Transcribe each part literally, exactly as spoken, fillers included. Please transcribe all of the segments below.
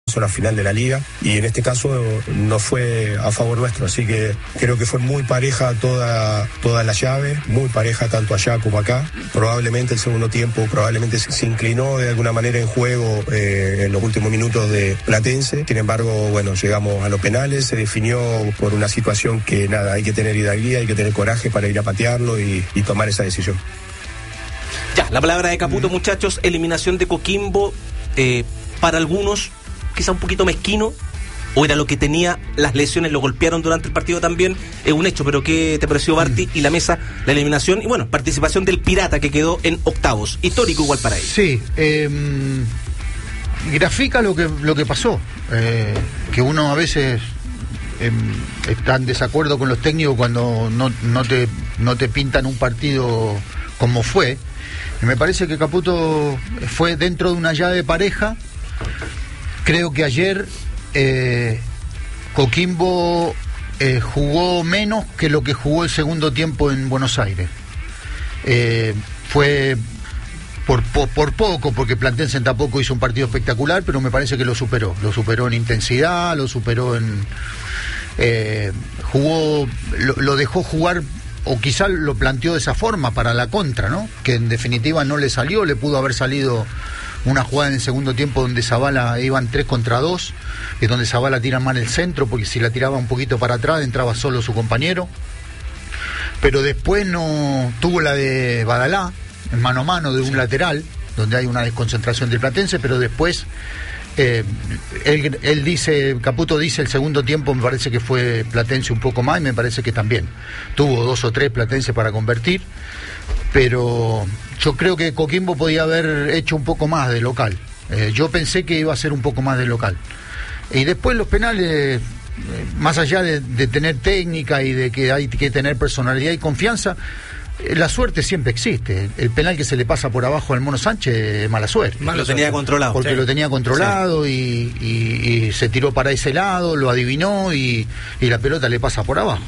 la final de la liga, y en este caso no fue a favor nuestro, así que creo que fue muy pareja toda, toda la llave, muy pareja tanto allá como acá. Probablemente el segundo tiempo probablemente se, se inclinó de alguna manera en juego eh, en los últimos minutos de Platense. Sin embargo, bueno, llegamos a los penales, se definió por una situación que nada, hay que tener hidalguía, hay que tener coraje para ir a patearlo y, y tomar esa decisión. Ya, la palabra de Caputo, mm. muchachos, eliminación de Coquimbo, eh, para algunos quizá un poquito mezquino, o era lo que tenía, las lesiones lo golpearon durante el partido también, es un hecho, pero ¿qué te pareció, Barty, y la mesa, la eliminación, y bueno, participación del Pirata que quedó en octavos, histórico igual para él? Sí, eh, grafica lo que, lo que pasó, eh, que uno a veces eh, está en desacuerdo con los técnicos cuando no, no, te, no te pintan un partido como fue, y me parece que Caputo fue dentro de una llave pareja. Creo que ayer eh, Coquimbo eh, jugó menos que lo que jugó el segundo tiempo en Buenos Aires. Eh, fue por, por, por poco, porque Platense tampoco hizo un partido espectacular, pero me parece que lo superó. Lo superó en intensidad, lo superó en... Eh, jugó, lo, lo dejó jugar, o quizá lo planteó de esa forma para la contra, ¿no? Que en definitiva no le salió, le pudo haber salido una jugada en el segundo tiempo donde Zavala iban tres contra dos, y donde Zavala tira mal el centro, porque si la tiraba un poquito para atrás entraba solo su compañero. Pero después no tuvo la de Badalá, en mano a mano de un sí. lateral, donde hay una desconcentración del Platense, pero después eh, él, él dice, Caputo dice el segundo tiempo me parece que fue Platense un poco más, y me parece que también tuvo dos o tres Platense para convertir, pero yo creo que Coquimbo podía haber hecho un poco más de local. Eh, yo pensé que iba a ser un poco más de local. Y después los penales, eh, más allá de, de tener técnica y de que hay que tener personalidad y confianza, eh, la suerte siempre existe. El penal que se le pasa por abajo al Mono Sánchez es mala suerte. Lo tenía suerte. controlado. Porque sí. lo tenía controlado sí. y, y, y se tiró para ese lado, lo adivinó y, y la pelota le pasa por abajo.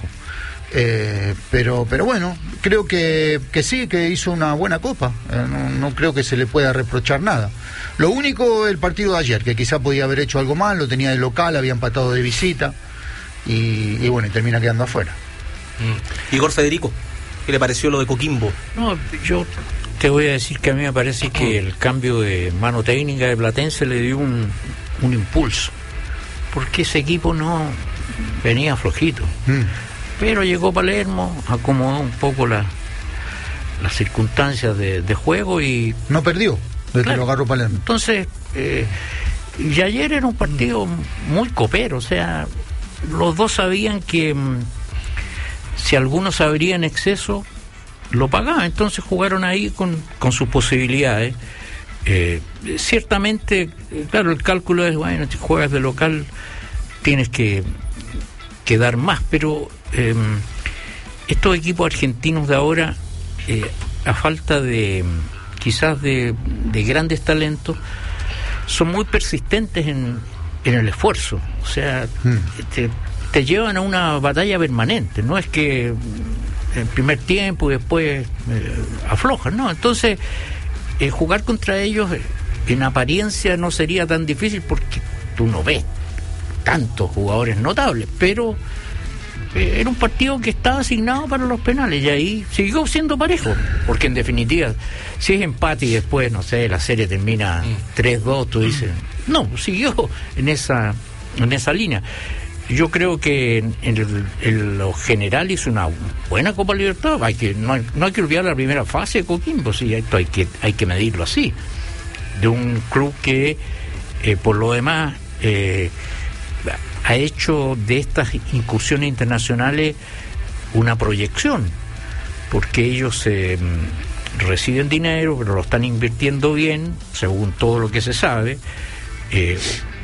Eh, pero pero bueno, creo que, que sí, que hizo una buena copa, eh, no, no creo que se le pueda reprochar nada. Lo único, el partido de ayer, que quizá podía haber hecho algo mal, lo tenía de local, había empatado de visita y, y bueno, y termina quedando afuera. mm. Igor Federico, ¿qué le pareció lo de Coquimbo? No, yo te voy a decir que a mí me parece que el cambio de mano técnica de Platense le dio un, un impulso, porque ese equipo no venía flojito. mm. Pero llegó Palermo, acomodó un poco la, las circunstancias de, de juego y... No perdió, desde claro, que lo agarró Palermo. Entonces, eh, y ayer era un partido muy copero, o sea, los dos sabían que mm, si alguno se abría en exceso, lo pagaba, entonces jugaron ahí con, con sus posibilidades. Eh, ciertamente, claro, el cálculo es, bueno, si juegas de local, tienes que, que dar más, pero... Eh, estos equipos argentinos de ahora, eh, a falta de quizás de, de grandes talentos, son muy persistentes en, en el esfuerzo, o sea, mm. te, te llevan a una batalla permanente, no es que en primer tiempo y después eh, aflojan, no, entonces eh, jugar contra ellos en apariencia no sería tan difícil porque tú no ves tantos jugadores notables, pero era un partido que estaba asignado para los penales y ahí siguió siendo parejo, porque en definitiva si es empate y después, no sé, la serie termina tres dos, tú dices, no, siguió en esa en esa línea. Yo creo que en, en, el, en lo general hizo una buena Copa Libertadores. Hay que, no, hay, no hay que olvidar la primera fase de Coquimbo, sí, esto hay que, hay que medirlo así, de un club que eh, por lo demás eh, ha hecho de estas incursiones internacionales una proyección, porque ellos eh, reciben dinero, pero lo están invirtiendo bien, según todo lo que se sabe. Eh,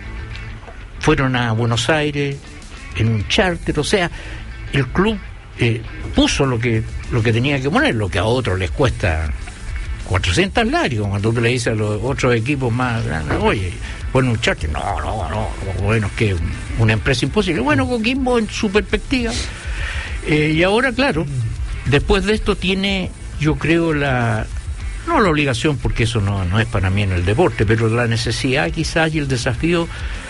fueron a Buenos Aires en un charter, o sea, el club eh, puso lo que lo que tenía que poner, lo que a otros les cuesta cuatrocientos látigos, cuando tú le dices a los otros equipos más grandes, oye, bueno, un charter, no, no, no, bueno, es que una empresa imposible. Bueno, Coquimbo en su perspectiva, eh, y ahora, claro, después de esto tiene, yo creo, la, no la obligación, porque eso no, no es para mí en el deporte, pero la necesidad quizás y el desafío